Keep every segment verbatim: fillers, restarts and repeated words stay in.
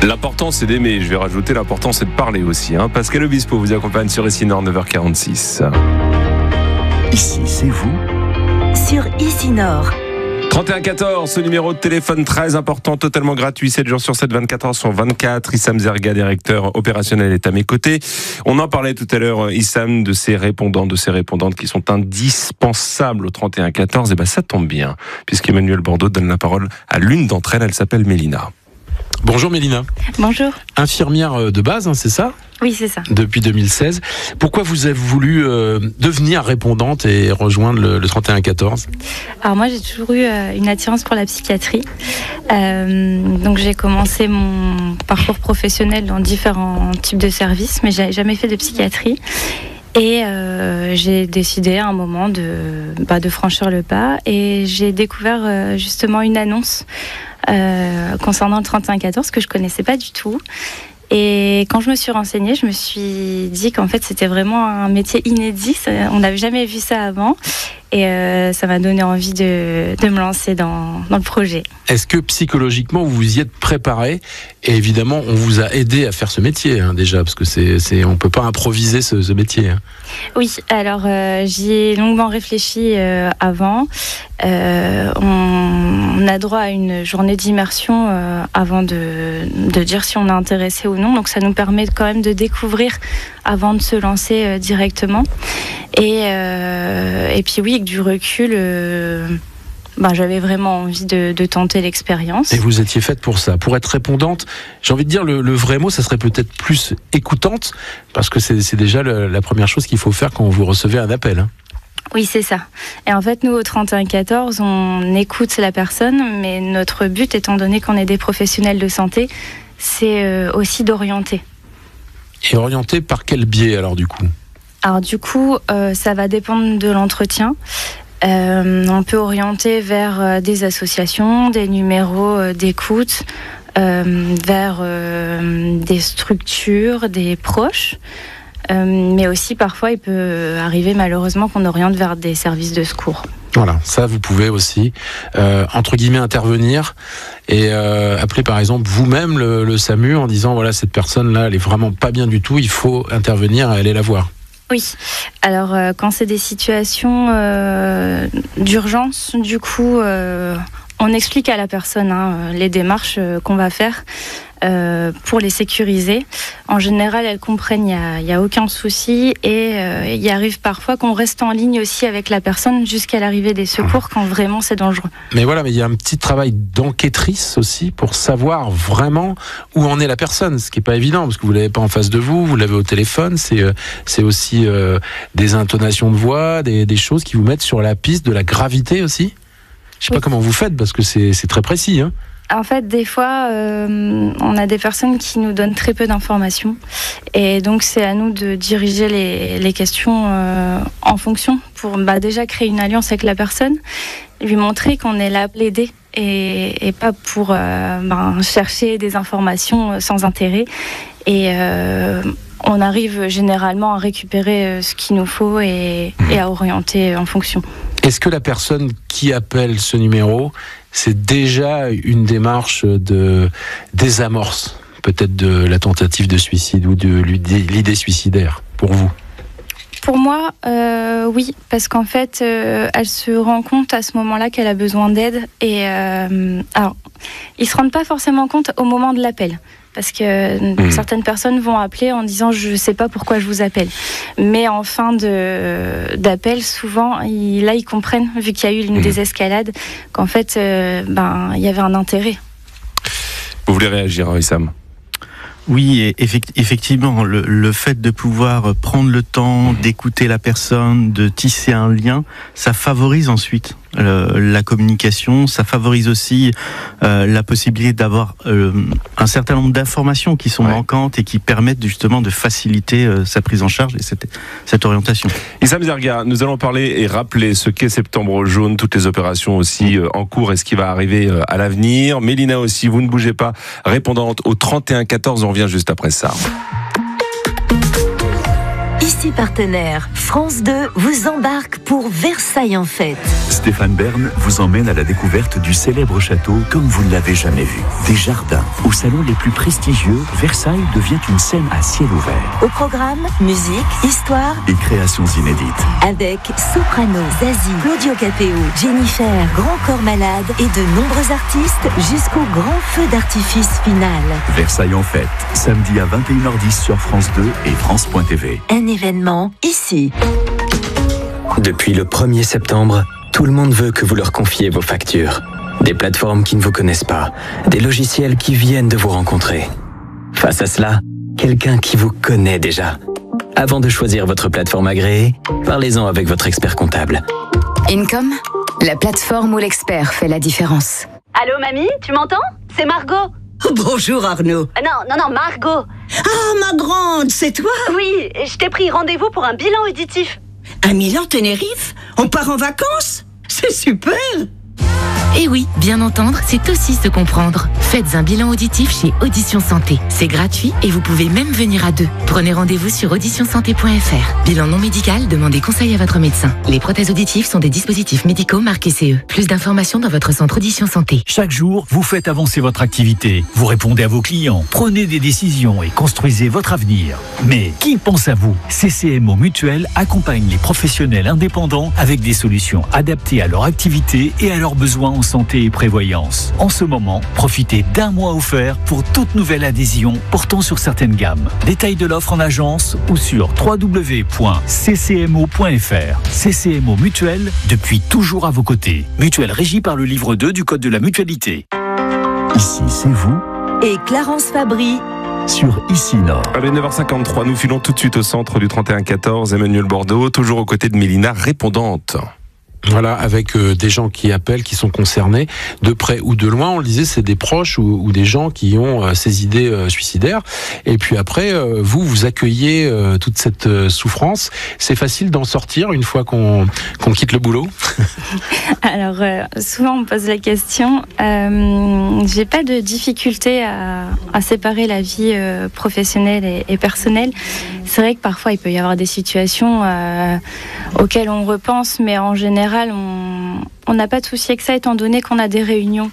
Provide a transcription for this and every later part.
L'important c'est d'aimer, je vais rajouter l'important c'est de parler aussi. Hein. Pascal Obispo vous accompagne sur Ici Nord, neuf heures quarante-six. Ici, c'est vous sur Ici Nord. trente et un quatorze, ce numéro de téléphone très important, totalement gratuit, sept jours sur sept, vingt-quatre heures sur vingt-quatre. Issam Zerga, directeur opérationnel, est à mes côtés. On en parlait tout à l'heure, Issam, de ces répondants, de ces répondantes qui sont indispensables au trente et un quatorze. Et ben ça tombe bien, puisqu'Emmanuel Bordeaux donne la parole à l'une d'entre elles. Elle s'appelle Mélina. Bonjour Mélina. Bonjour. Infirmière de base, hein, c'est ça ? Oui, c'est ça. Depuis deux mille seize. Pourquoi vous avez voulu euh, devenir répondante et rejoindre le, le trente et un quatorze ? Alors moi, j'ai toujours eu euh, une attirance pour la psychiatrie. Euh, donc j'ai commencé mon parcours professionnel dans différents types de services, mais j'avais jamais fait de psychiatrie. Et euh, j'ai décidé à un moment de, bah, de franchir le pas. Et j'ai découvert euh, justement une annonce euh, concernant le trente et un quatorze que je connaissais pas du tout. Et quand je me suis renseignée, je me suis dit qu'en fait c'était vraiment un métier inédit. On n'avait jamais vu ça avant. Et euh, ça m'a donné envie de, de me lancer dans, dans le projet. Est-ce que psychologiquement vous vous y êtes préparé ? Et évidemment, on vous a aidé à faire ce métier hein, déjà, parce que c'est, c'est, on ne peut pas improviser ce, ce métier. Hein. Oui, alors euh, j'y ai longuement réfléchi euh, avant. Euh, on, on a droit à une journée d'immersion euh, avant de, de dire si on est intéressé ou non. Donc ça nous permet quand même de découvrir avant de se lancer euh, directement. Et, euh, et puis oui, avec du recul, euh, ben, j'avais vraiment envie de, de tenter l'expérience. Et vous étiez faite pour ça, pour être répondante. J'ai envie de dire, le, le vrai mot, ça serait peut-être plus écoutante, parce que c'est, c'est déjà le, la première chose qu'il faut faire quand vous recevez un appel. Hein. Oui, c'est ça. Et en fait, nous, au trente et un quatorze, on écoute la personne, mais notre but, étant donné qu'on est des professionnels de santé, c'est euh, aussi d'orienter. Et orienter par quel biais, alors, du coup ? Alors du coup, euh, ça va dépendre de l'entretien. Euh, on peut orienter vers euh, des associations, des numéros euh, d'écoute, euh, vers euh, des structures, des proches. Euh, mais aussi, parfois, il peut arriver malheureusement qu'on oriente vers des services de secours. Voilà, ça vous pouvez aussi, euh, entre guillemets, intervenir et euh, appeler par exemple vous-même le, le SAMU en disant voilà, cette personne-là, elle est vraiment pas bien du tout, il faut intervenir et aller la voir. Oui, alors euh, quand c'est des situations euh, d'urgence, du coup, euh, on explique à la personne hein, les démarches euh, qu'on va faire euh, pour les sécuriser. En général, elles comprennent, il n'y a, y a aucun souci et euh, il arrive parfois qu'on reste en ligne aussi avec la personne jusqu'à l'arrivée des secours quand vraiment c'est dangereux. Mais voilà, mais il y a un petit travail d'enquêtrice aussi pour savoir vraiment où en est la personne, ce qui n'est pas évident parce que vous ne l'avez pas en face de vous, vous l'avez au téléphone, c'est, euh, c'est aussi euh, des intonations de voix, des, des choses qui vous mettent sur la piste de la gravité aussi. Je ne sais oui. pas comment vous faites parce que c'est, c'est très précis. Hein. En fait, des fois, euh, on a des personnes qui nous donnent très peu d'informations. Et donc, c'est à nous de diriger les, les questions euh, en fonction pour bah, déjà créer une alliance avec la personne, lui montrer qu'on est là pour l'aider et, et pas pour euh, bah, chercher des informations sans intérêt. Et euh, on arrive généralement à récupérer ce qu'il nous faut et, et à orienter en fonction. Est-ce que la personne qui appelle ce numéro, c'est déjà une démarche de désamorce, peut-être de la tentative de suicide ou de l'idée suicidaire, pour vous ? Pour moi, euh, oui, parce qu'en fait, euh, elle se rend compte à ce moment-là qu'elle a besoin d'aide. Et euh, alors, ils se rendent pas forcément compte au moment de l'appel. Parce que mmh. certaines personnes vont appeler en disant « je ne sais pas pourquoi je vous appelle ». Mais en fin de, d'appel, souvent, ils, là, ils comprennent, vu qu'il y a eu une mmh. désescalade, qu'en fait, euh, ben, il y avait un intérêt. Vous voulez réagir, Issam ? Oui, effectivement, le, le fait de pouvoir prendre le temps d'écouter la personne, de tisser un lien, ça favorise ensuite euh, la communication, ça favorise aussi euh, la possibilité d'avoir euh, un certain nombre d'informations qui sont ouais. manquantes et qui permettent justement de faciliter euh, sa prise en charge et cette, cette orientation. Issam Zerga, nous allons parler et rappeler ce qu'est Septembre Jaune, toutes les opérations aussi euh, en cours et ce qui va arriver euh, à l'avenir. Mélina aussi, vous ne bougez pas, répondante au trente et un quatorze, on revient juste après ça. Ici Ici partenaire, France deux vous embarque pour Versailles en fête. Stéphane Bern vous emmène à la découverte du célèbre château comme vous ne l'avez jamais vu. Des jardins, aux salons les plus prestigieux, Versailles devient une scène à ciel ouvert. Au programme, musique, histoire et créations inédites. Avec Soprano, Zazie, Claudio Capéo, Jennifer, Grand Corps Malade et de nombreux artistes jusqu'au grand feu d'artifice final. Versailles en fête, samedi à vingt et une heures dix sur France deux et France point T V. Un événement ici. Depuis le premier septembre, tout le monde veut que vous leur confiez vos factures. Des plateformes qui ne vous connaissent pas, des logiciels qui viennent de vous rencontrer. Face à cela, quelqu'un qui vous connaît déjà. Avant de choisir votre plateforme agréée, parlez-en avec votre expert comptable. Income, la plateforme où l'expert fait la différence. Allô mamie, tu m'entends? C'est Margot. Bonjour Arnaud. Euh, non, non, non, Margot. Ah, ma grande, c'est toi? Oui, je t'ai pris rendez-vous pour un bilan auditif. À Milan-Tenerife? On part en vacances? C'est super! Et oui, bien entendre, c'est aussi se comprendre. Faites un bilan auditif chez Audition Santé. C'est gratuit et vous pouvez même venir à deux. Prenez rendez-vous sur audition santé point f r. Bilan non médical, demandez conseil à votre médecin. Les prothèses auditives sont des dispositifs médicaux marqués C E. Plus d'informations dans votre centre Audition Santé. Chaque jour, vous faites avancer votre activité. Vous répondez à vos clients, prenez des décisions et construisez votre avenir. Mais qui pense à vous? C C M O Mutuelle accompagne les professionnels indépendants avec des solutions adaptées à leur activité et à leurs besoins en santé et prévoyance. En ce moment, profitez d'un mois offert pour toute nouvelle adhésion portant sur certaines gammes. Détails de l'offre en agence ou sur w w w point c c m o point f r. C C M O Mutuelle, depuis toujours à vos côtés. Mutuelle régie par le livre deux du Code de la mutualité. Ici, c'est vous. Et Clarence Fabry. Sur Ici Nord. Allez, neuf heures cinquante-trois, nous filons tout de suite au centre du trente et un quatorze, Emmanuel Bordeaux, toujours aux côtés de Mélina, répondante. Voilà, avec euh, des gens qui appellent, qui sont concernés, de près ou de loin. On le disait, c'est des proches ou, ou des gens qui ont euh, ces idées euh, suicidaires. Et puis après, euh, vous, vous accueillez euh, toute cette euh, souffrance. C'est facile d'en sortir une fois qu'on qu'on quitte le boulot? Alors, euh, souvent on me pose la question. Euh, j'ai pas de difficulté à, à séparer la vie euh, professionnelle et, et personnelle. C'est vrai que parfois il peut y avoir des situations euh, auxquelles on repense, mais en général, on n'a pas de souci avec ça, étant donné qu'on a des réunions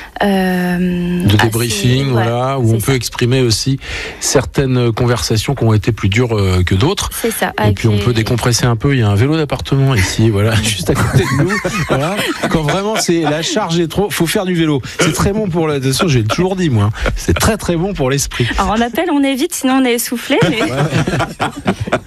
euh, de débriefing, assez, voilà, où on peut ça. exprimer aussi certaines conversations qui ont été plus dures euh, que d'autres. C'est ça. Et puis on peut décompresser un peu. Il y a un vélo d'appartement ici, voilà, juste à côté de nous. Voilà. Quand vraiment c'est la charge est trop, faut faire du vélo. C'est très bon pour la. Attention, j'ai toujours dit moi. C'est très très bon pour l'esprit. Alors on appelle, on évite, sinon on est essoufflé. Mais... Ouais, ouais.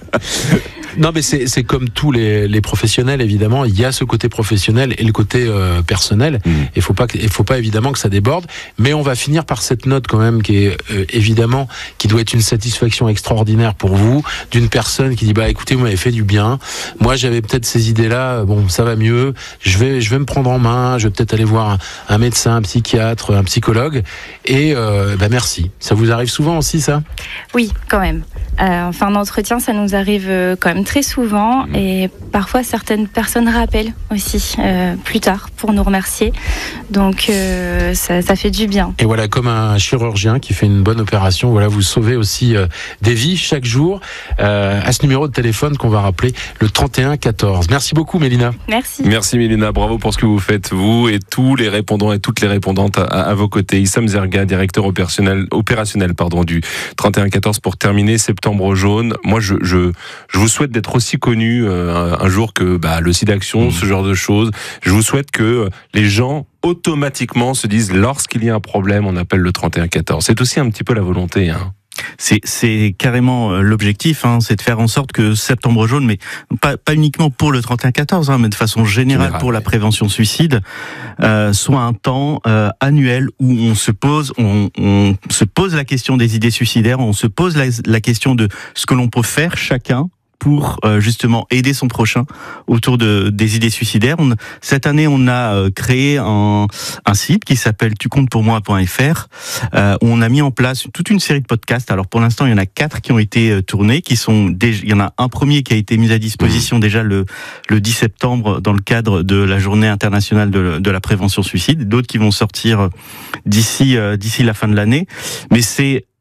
Non, mais c'est, c'est comme tous les, les professionnels, évidemment. Il y a ce côté professionnel et le côté euh, personnel. Il mmh. faut pas, il faut pas évidemment que ça déborde. Mais on va finir par cette note quand même qui est euh, évidemment qui doit être une satisfaction extraordinaire pour vous, d'une personne qui dit bah écoutez, vous m'avez fait du bien. Moi, j'avais peut-être ces idées-là. Bon, ça va mieux. Je vais, je vais me prendre en main. Je vais peut-être aller voir un, un médecin, un psychiatre, un psychologue. Et euh, bah merci. Ça vous arrive souvent aussi, ça? Oui, quand même. Euh, en fin d'entretien, ça nous arrive euh, quand même très souvent mmh. et parfois certaines personnes rappellent aussi euh, plus tard pour nous remercier. Donc euh, ça, ça fait du bien. Et voilà, comme un chirurgien qui fait une bonne opération, voilà, vous sauvez aussi euh, des vies chaque jour euh, à ce numéro de téléphone qu'on va rappeler, le trente et un quatorze. Merci beaucoup, Mélina. Merci. Merci Mélina, bravo pour ce que vous faites, vous et tous les répondants et toutes les répondantes à, à vos côtés. Issam Zerga, directeur opérationnel, opérationnel pardon, du trente et un quatorze pour terminer Septembre Jaune. Moi, je, je, je vous souhaite d'être aussi connu euh, un jour que bah, le site d'action, mmh. ce genre de choses. Je vous souhaite que les gens automatiquement se disent lorsqu'il y a un problème, on appelle le trente et un quatorze. C'est aussi un petit peu la volonté, hein. C'est, c'est carrément l'objectif, hein, c'est de faire en sorte que Septembre Jaune, mais pas, pas uniquement pour le trente et un quatorze, hein, mais de façon générale Général, pour la prévention suicide, euh, soit un temps euh, annuel où on se pose, on, on se pose la question des idées suicidaires, on se pose la, la question de ce que l'on peut faire chacun pour euh, justement aider son prochain autour de des idées suicidaires. On, cette année, on a euh, créé un, un site qui s'appelle tu comptes pour moi point f r euh, où on a mis en place toute une série de podcasts. Alors pour l'instant, il y en a quatre qui ont été euh, tournés, qui sont déjà, il y en a un premier qui a été mis à disposition mmh. déjà le le dix septembre dans le cadre de la Journée internationale de, de la prévention suicide. D'autres qui vont sortir d'ici euh, d'ici la fin de l'année. Mais c'est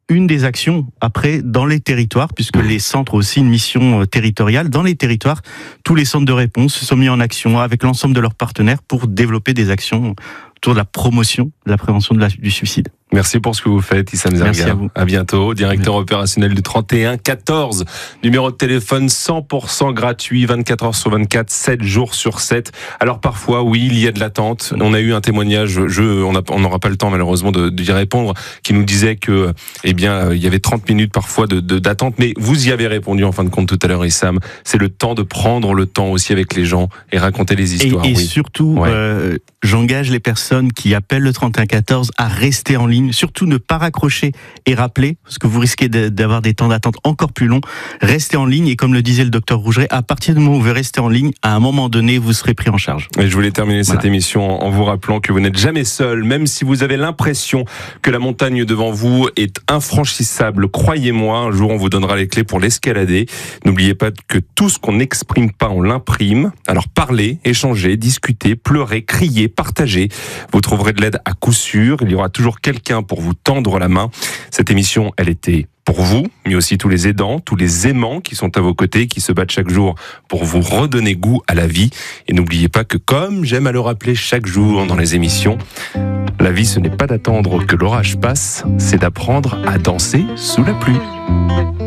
une des actions après dans les territoires, puisque les centres ont aussi une mission territoriale. Dans les territoires, tous les centres de réponse se sont mis en action avec l'ensemble de leurs partenaires pour développer des actions autour de la promotion, de la prévention de la, du suicide. Merci pour ce que vous faites, Issam Zerga. Merci à vous. À bientôt. Directeur oui. opérationnel du trente et un quatorze. Numéro de téléphone cent pour cent gratuit, vingt-quatre heures sur vingt-quatre, sept jours sur sept. Alors parfois, oui, il y a de l'attente. On a eu un témoignage, je, on n'aura pas le temps malheureusement de, d'y répondre, qui nous disait que, eh bien, il y avait trente minutes parfois de, de, d'attente. Mais vous y avez répondu en fin de compte tout à l'heure, Issam. C'est le temps de prendre le temps aussi avec les gens et raconter les histoires. Et, et oui. surtout, ouais. euh, j'engage les personnes qui appellent le trente et un quatorze à rester en ligne. Surtout ne pas raccrocher et rappeler, parce que vous risquez de, d'avoir des temps d'attente encore plus longs. Restez en ligne et comme le disait le docteur Rougeret, à partir du moment où vous restez en ligne, à un moment donné, vous serez pris en charge. Et je voulais terminer voilà. cette émission en vous rappelant que vous n'êtes jamais seul, même si vous avez l'impression que la montagne devant vous est infranchissable. Croyez-moi, un jour on vous donnera les clés pour l'escalader. N'oubliez pas que tout ce qu'on n'exprime pas, on l'imprime. Alors parlez, échangez, discutez, pleurez, criez, partagez. Vous trouverez de l'aide à coup sûr. Il y aura toujours quelqu'un pour vous tendre la main. Cette émission, elle était pour vous, mais aussi tous les aidants, tous les aimants qui sont à vos côtés, qui se battent chaque jour pour vous redonner goût à la vie. Et n'oubliez pas que, comme j'aime à le rappeler chaque jour dans les émissions, la vie, ce n'est pas d'attendre que l'orage passe, c'est d'apprendre à danser sous la pluie.